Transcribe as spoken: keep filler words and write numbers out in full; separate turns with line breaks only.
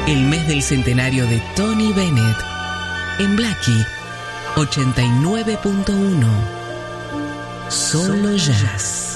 el mes del centenario de Tony Bennett. En Blackie ochenta y nueve punto uno. Solo Jazz.